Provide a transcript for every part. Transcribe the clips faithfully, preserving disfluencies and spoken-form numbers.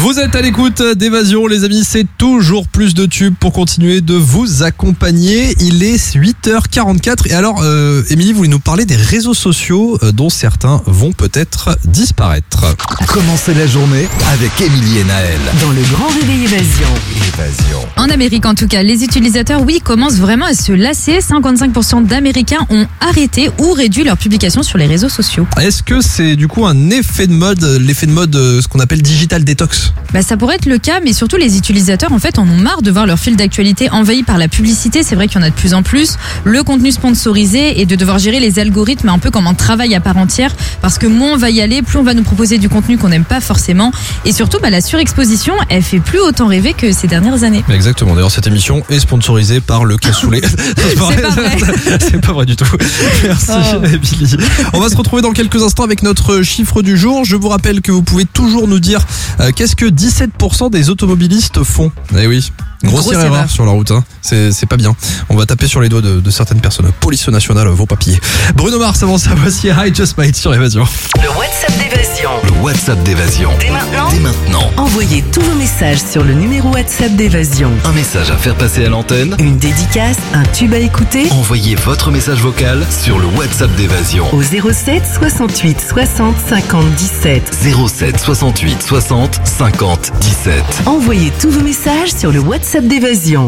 Vous êtes à l'écoute d'Évasion, les amis, c'est toujours plus de tubes pour continuer de vous accompagner. Il est huit heures quarante-quatre et alors, euh, Émilie, vous voulez nous parler des réseaux sociaux euh, dont certains vont peut-être disparaître. Commencez la journée avec Émilie et Naël. Dans le grand réveil Évasion. Évasion. En Amérique, en tout cas, les utilisateurs, oui, commencent vraiment à se lasser. cinquante-cinq pour cent d'Américains ont arrêté ou réduit leurs publications sur les réseaux sociaux. Est-ce que c'est du coup un effet de mode, l'effet de mode, euh, ce qu'on appelle digital detox ? Bah, ça pourrait être le cas, mais surtout les utilisateurs en fait en ont marre de voir leur fil d'actualité envahi par la publicité. C'est vrai qu'il y en a de plus en plus, le contenu sponsorisé et de devoir gérer les algorithmes un peu comme un travail à part entière, parce que moins on va y aller, plus on va nous proposer du contenu qu'on n'aime pas forcément, et surtout bah, la surexposition, elle fait plus autant rêver que ces dernières années. Exactement, d'ailleurs cette émission est sponsorisée par le cassoulet. C'est pas, C'est pas vrai. C'est pas vrai du tout. Merci Oh. Émilie. On va se retrouver dans quelques instants avec notre chiffre du jour. Je vous rappelle que vous pouvez toujours nous dire euh, qu'est-ce que dix-sept pour cent des automobilistes font. Eh oui. Grossière Grosse erreur erreur. sur la route, hein. c'est, c'est pas bien. On va taper sur les doigts de, de certaines personnes. Police nationale, vos papiers. Bruno Mars avant ça, voici I Just Might sur Évasion. Le WhatsApp d'Évasion. Le WhatsApp d'Évasion. Dès maintenant, Dès maintenant. envoyez tous vos messages sur le numéro WhatsApp d'Évasion. Un message à faire passer à l'antenne. Une dédicace, un tube à écouter Envoyez votre message vocal sur le WhatsApp d'Évasion. au zéro sept soixante-huit soixante cinquante dix-sept. zéro sept soixante-huit soixante cinquante dix-sept. Envoyez tous vos messages sur le WhatsApp d'Évasion.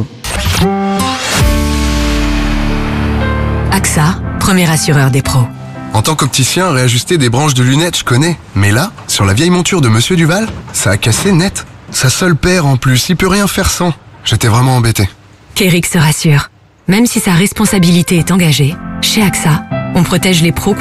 A X A, premier assureur des pros. En tant qu'opticien, réajuster des branches de lunettes, je connais. Mais là, sur la vieille monture de Monsieur Duval, ça a cassé net. Sa seule paire en plus, il peut rien faire sans. J'étais vraiment embêté. Kérix se rassure. Même si sa responsabilité est engagée, chez A X A, on protège les pros